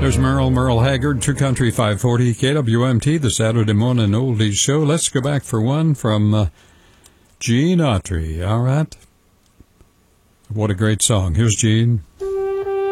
There's Merle Haggard, True Country 540, KWMT, the Saturday Morning Oldies Show. Let's go back for one from Gene Autry. All right. What a great song. Here's Gene.